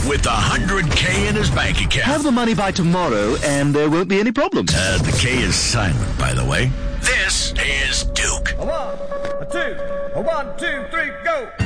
with $100K in his bank account. Have the money by tomorrow, and there won't be any problems. The K is silent, by the way. This is Duke. A 1, a 2, a 1, 2, 3, go!